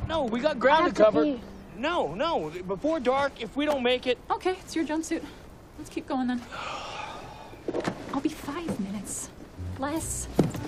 No, we got ground to to cover. pee. No. Before dark, if we don't make it... Okay, it's your jumpsuit. Let's keep going then. I'll be 5 minutes. Less.